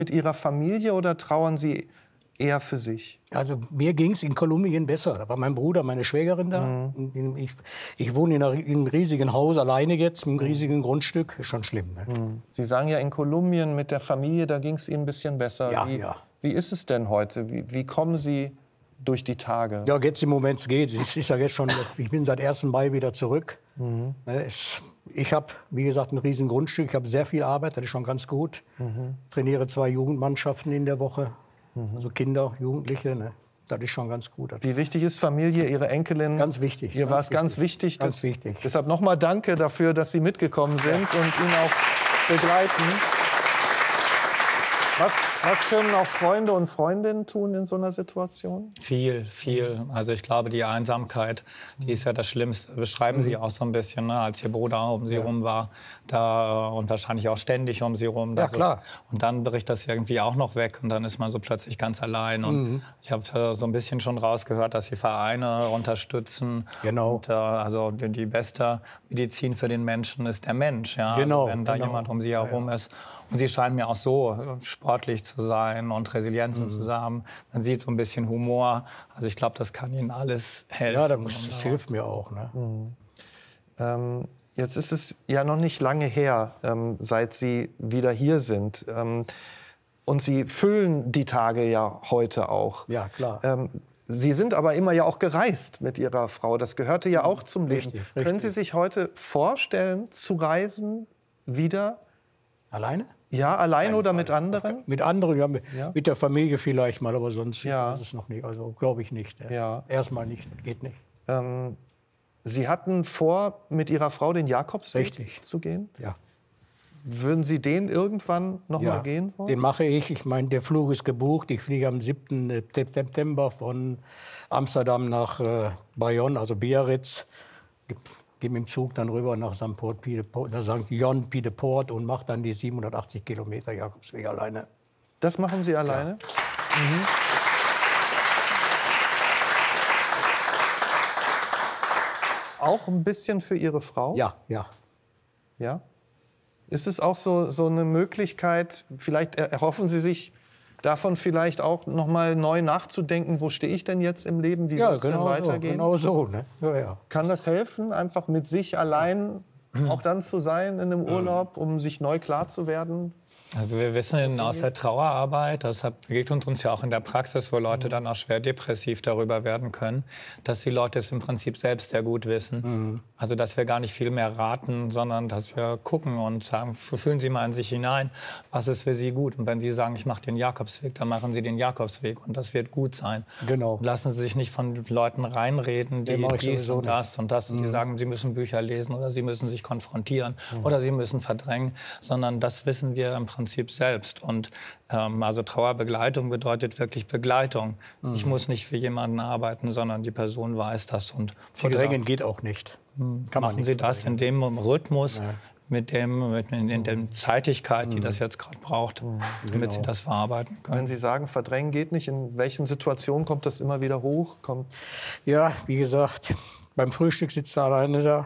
mit Ihrer Familie oder trauern Sie eher für sich? Also mir ging es in Kolumbien besser. Da war mein Bruder, meine Schwägerin da. Ich wohne in einem riesigen Haus, alleine jetzt, mit einem riesigen Grundstück. Ist schon schlimm. Ne? Sie sagen ja, in Kolumbien mit der Familie, da ging es Ihnen ein bisschen besser. Ja, wie, ja. wie ist es denn heute? Wie kommen Sie durch die Tage? Ja, jetzt im Moment geht. Es ist ja jetzt schon, ich bin seit 1. Mai wieder zurück. Ich habe, wie gesagt, ein riesen Grundstück. Ich habe sehr viel Arbeit, das ist schon ganz gut. Trainiere 2 Jugendmannschaften in der Woche. Also Kinder, Jugendliche, ne? Das ist schon ganz gut. Wie wichtig ist Familie, Ihre Enkelin? Ganz wichtig. Ihr war es ganz wichtig. Ganz wichtig. Deshalb nochmal danke dafür, dass Sie mitgekommen sind und ihn auch begleiten. Was können auch Freunde und Freundinnen tun in so einer Situation? Viel, viel. Also ich glaube, die Einsamkeit, die ist ja das Schlimmste. Beschreiben Sie auch so ein bisschen, ne? Als Ihr Bruder um Sie rum war da, und wahrscheinlich auch ständig um Sie rum. Ja, klar. Und dann bricht das irgendwie auch noch weg und dann ist man so plötzlich ganz allein. Und ich habe so ein bisschen schon rausgehört, dass Sie Vereine unterstützen. Genau. Und, also die beste Medizin für den Menschen ist der Mensch. Ja? Genau, Also wenn da jemand um Sie herum ist. Und Sie scheinen mir auch so sportlich zu sein und Resilienzen zu haben. Man sieht so ein bisschen Humor. Also ich glaube, das kann Ihnen alles helfen. Ja, das hilft mir auch. Ne? Jetzt ist es ja noch nicht lange her, seit Sie wieder hier sind. Und Sie füllen die Tage ja heute auch. Ja, klar. Sie sind aber immer ja auch gereist mit Ihrer Frau. Das gehörte ja auch zum Leben. Richtig. Können Sie sich heute vorstellen, zu reisen wieder? Alleine? Ja, allein oder mit anderen? Mit anderen, ja, mit der Familie vielleicht mal, aber sonst Ja. ist es noch nicht. Also glaube ich nicht. Ja. Erstmal nicht, das geht nicht. Sie hatten vor, mit Ihrer Frau den Jakobsweg Richtig. zu gehen? Ja. Würden Sie den irgendwann noch mal gehen wollen? Den mache ich. Ich meine, der Flug ist gebucht. Ich fliege am 7. September von Amsterdam nach Bayonne, also Biarritz. Gehe mit dem Zug dann rüber nach St. Jan Pied-de-Port und mache dann die 780 Kilometer Jakobsweg alleine. Das machen Sie alleine? Ja. Auch ein bisschen für Ihre Frau? Ja, ja. Ja? Ist es auch so eine Möglichkeit, vielleicht erhoffen Sie sich davon vielleicht auch noch mal neu nachzudenken, wo stehe ich denn jetzt im Leben, wie soll es denn weitergehen? Genau so, ne? Ja, ja. Kann das helfen, einfach mit sich allein auch dann zu sein in einem Urlaub, um sich neu klar zu werden? Also wir wissen aus der Trauerarbeit, das begegnet uns ja auch in der Praxis, wo Leute dann auch schwer depressiv darüber werden können, dass die Leute es im Prinzip selbst sehr gut wissen. Also dass wir gar nicht viel mehr raten, sondern dass wir gucken und sagen, fühlen Sie mal in sich hinein, was ist für Sie gut. Und wenn Sie sagen, ich mache den Jakobsweg, dann machen Sie den Jakobsweg und das wird gut sein. Genau. Und lassen Sie sich nicht von Leuten reinreden, die dies und das und das und die sagen, Sie müssen Bücher lesen oder Sie müssen sich konfrontieren oder Sie müssen verdrängen, sondern das wissen wir im Prinzip selbst. Und also Trauerbegleitung bedeutet wirklich Begleitung. Ich muss nicht für jemanden arbeiten, sondern die Person weiß das. Und Verdrängen geht auch nicht. Kann machen Sie das in dem Rhythmus, in der Zeitigkeit, die das jetzt gerade braucht, damit Sie das verarbeiten können. Wenn Sie sagen, verdrängen geht nicht, in welchen Situationen kommt das immer wieder hoch? Ja, wie gesagt, beim Frühstück sitzt er alleine da.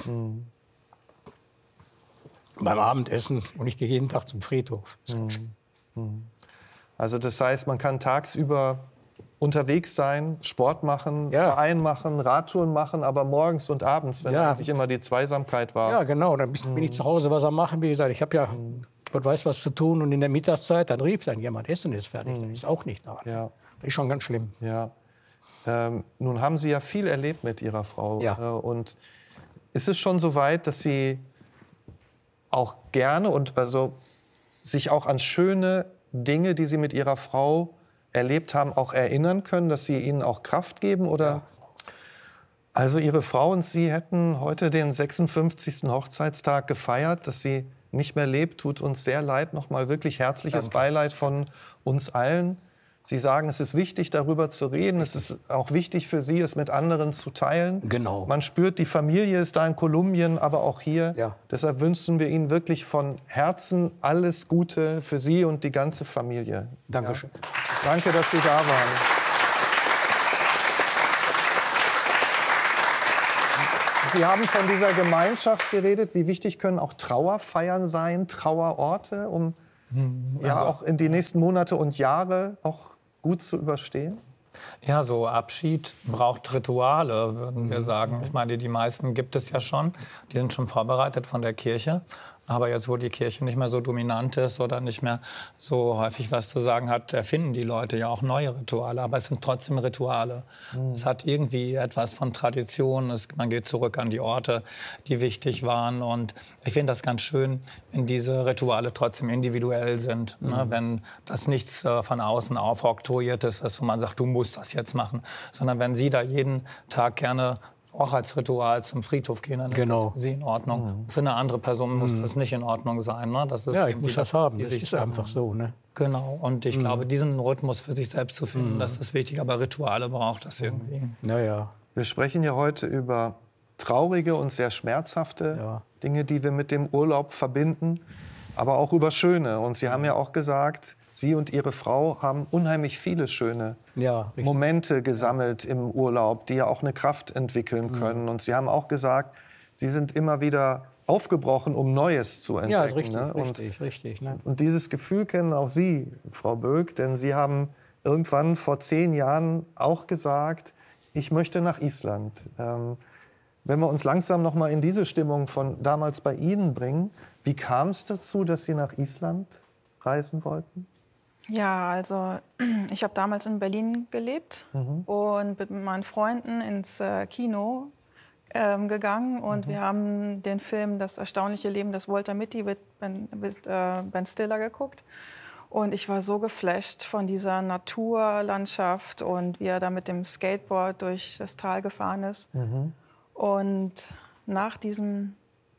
Beim Abendessen und ich gehe jeden Tag zum Friedhof. Also das heißt, man kann tagsüber unterwegs sein, Sport machen, Verein machen, Radtouren machen, aber morgens und abends, wenn eigentlich immer die Zweisamkeit war. Ja, genau. Dann bin ich zu Hause was am Machen. Wie gesagt, ich habe ja Gott weiß was zu tun. Und in der Mittagszeit, dann rief dann jemand, Essen ist fertig. Dann ist auch nicht da. Ja. Das ist schon ganz schlimm. Ja. Nun haben Sie ja viel erlebt mit Ihrer Frau. Ja. Und ist es schon so weit, dass Sie auch gerne und also sich auch an schöne Dinge, die Sie mit Ihrer Frau erlebt haben, auch erinnern können, dass sie Ihnen auch Kraft geben? Oder? Ja. Also Ihre Frau und Sie hätten heute den 56. Hochzeitstag gefeiert, dass sie nicht mehr lebt. Tut uns sehr leid. Nochmal wirklich herzliches Beileid von uns allen. Sie sagen, es ist wichtig, darüber zu reden. Es ist auch wichtig für Sie, es mit anderen zu teilen. Genau. Man spürt, die Familie ist da in Kolumbien, aber auch hier. Ja. Deshalb wünschen wir Ihnen wirklich von Herzen alles Gute für Sie und die ganze Familie. Dankeschön. Ja. Danke, dass Sie da waren. Sie haben von dieser Gemeinschaft geredet. Wie wichtig können auch Trauerfeiern sein, Trauerorte, um ja auch in die nächsten Monate und Jahre auch gut zu überstehen? Ja, so Abschied braucht Rituale, würden wir sagen. Ich meine, die meisten gibt es ja schon. Die sind schon vorbereitet von der Kirche. Aber jetzt, wo die Kirche nicht mehr so dominant ist oder nicht mehr so häufig was zu sagen hat, erfinden die Leute ja auch neue Rituale. Aber es sind trotzdem Rituale. Es hat irgendwie etwas von Tradition. Man geht zurück an die Orte, die wichtig waren. Und ich finde das ganz schön, wenn diese Rituale trotzdem individuell sind. Ne? Wenn das nichts von außen aufoktroyiertes ist, wo man sagt, du musst das jetzt machen. Sondern wenn Sie da jeden Tag gerne auch als Ritual zum Friedhof gehen, dann ist das für Sie in Ordnung. Für eine andere Person muss das nicht in Ordnung sein. Ne? Das ist Ja, ich muss das haben. Das ist einfach so. Ne? Genau. Und ich glaube, diesen Rhythmus für sich selbst zu finden, das ist wichtig. Aber Rituale braucht das irgendwie. Ja. Wir sprechen ja heute über traurige und sehr schmerzhafte Dinge, die wir mit dem Urlaub verbinden, aber auch über schöne. Und Sie haben ja auch gesagt, Sie und Ihre Frau haben unheimlich viele schöne Momente gesammelt im Urlaub, die ja auch eine Kraft entwickeln können. Und Sie haben auch gesagt, Sie sind immer wieder aufgebrochen, um Neues zu entdecken. Ja, richtig, ne? richtig. Ne? Und dieses Gefühl kennen auch Sie, Frau Böck, denn Sie haben irgendwann vor 10 Jahren auch gesagt, ich möchte nach Island. Wenn wir uns langsam noch mal in diese Stimmung von damals bei Ihnen bringen, wie kam es dazu, dass Sie nach Island reisen wollten? Ja, also ich habe damals in Berlin gelebt und mit meinen Freunden ins Kino gegangen und wir haben den Film Das erstaunliche Leben des Walter Mitty mit Ben Stiller geguckt. Und ich war so geflasht von dieser Naturlandschaft und wie er da mit dem Skateboard durch das Tal gefahren ist. Und nach diesem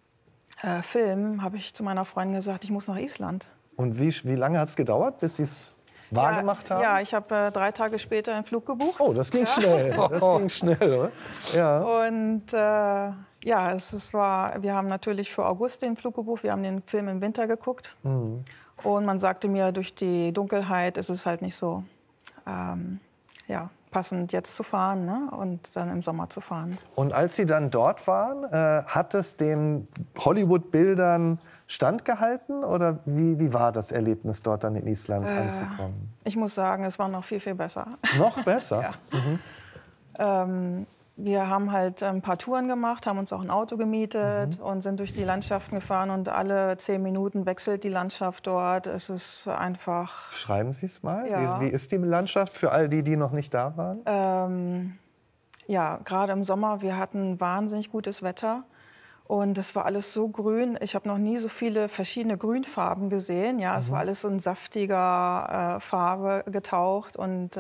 Film habe ich zu meiner Freundin gesagt, ich muss nach Island. Und wie lange hat es gedauert, bis Sie es wahrgemacht haben? Ja, ich habe 3 Tage später einen Flug gebucht. Oh, das ging schnell. Das ging schnell, oder? Ja. Und wir haben natürlich für August den Flug gebucht. Wir haben den Film im Winter geguckt. Und man sagte mir, durch die Dunkelheit ist es halt nicht so passend, jetzt zu fahren, ne? Und dann im Sommer zu fahren. Und als Sie dann dort waren, hat es den Hollywood-Bildern standgehalten? Oder wie war das Erlebnis, dort dann in Island anzukommen? Ich muss sagen, es war noch viel, viel besser. Noch besser? Wir haben halt ein paar Touren gemacht, haben uns auch ein Auto gemietet und sind durch die Landschaften gefahren. Und alle 10 Minuten wechselt die Landschaft dort. Es ist einfach... Schreiben Sie es mal. Ja. Wie ist die Landschaft für all die, die noch nicht da waren? Ja, gerade im Sommer, wir hatten wahnsinnig gutes Wetter. Und es war alles so grün. Ich habe noch nie so viele verschiedene Grünfarben gesehen. Ja, es war alles so in saftiger Farbe getaucht. Und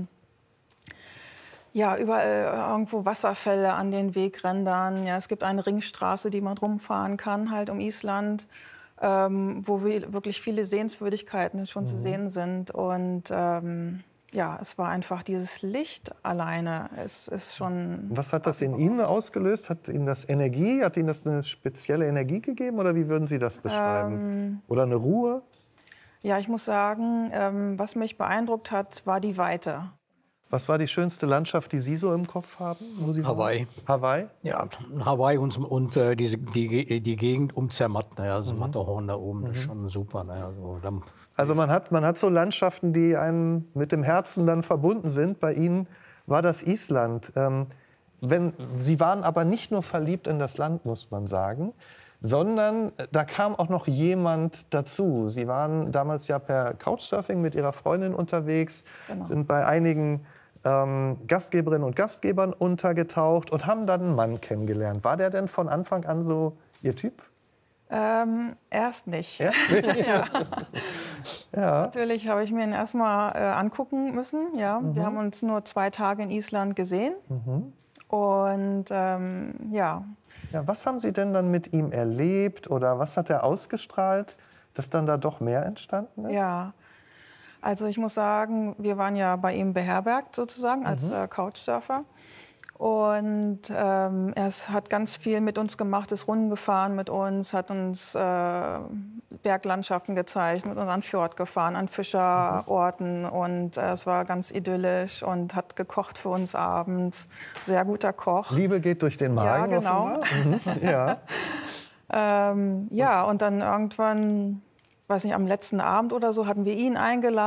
überall irgendwo Wasserfälle an den Wegrändern. Ja, es gibt eine Ringstraße, die man rumfahren kann, halt um Island, wo wirklich viele Sehenswürdigkeiten schon zu sehen sind. Und es war einfach dieses Licht alleine. Es ist schon. Was hat das in Ihnen ausgelöst? Hat Ihnen das Energie? Hat Ihnen das eine spezielle Energie gegeben? Oder wie würden Sie das beschreiben? Oder eine Ruhe? Ja, ich muss sagen, was mich beeindruckt hat, war die Weite. Was war die schönste Landschaft, die Sie so im Kopf haben? Wo Sie Hawaii. waren? Hawaii? Ja, Hawaii und die Gegend um Zermatt, also Matterhorn da oben, das ist schon super. Also man hat so Landschaften, die einem mit dem Herzen dann verbunden sind. Bei Ihnen war das Island. Sie waren aber nicht nur verliebt in das Land, muss man sagen, sondern da kam auch noch jemand dazu. Sie waren damals ja per Couchsurfing mit Ihrer Freundin unterwegs, sind bei einigen Gastgeberinnen und Gastgebern untergetaucht und haben dann einen Mann kennengelernt. War der denn von Anfang an so Ihr Typ? Erst nicht. Ja? Ja. Natürlich habe ich mir ihn erst mal angucken müssen. Ja. Wir haben uns nur 2 Tage in Island gesehen. Und Ja, was haben Sie denn dann mit ihm erlebt oder was hat er ausgestrahlt, dass dann da doch mehr entstanden ist? Ja, also ich muss sagen, wir waren ja bei ihm beherbergt sozusagen als Couchsurfer. Und er hat ganz viel mit uns gemacht, ist Runden gefahren mit uns, hat uns Berglandschaften gezeigt, mit uns an Fjord gefahren, an Fischerorten. Und es war ganz idyllisch und hat gekocht für uns abends. Sehr guter Koch. Liebe geht durch den Magen, ja, genau. Ja. Ja, und dann irgendwann weiß nicht, am letzten Abend oder so hatten wir ihn eingeladen.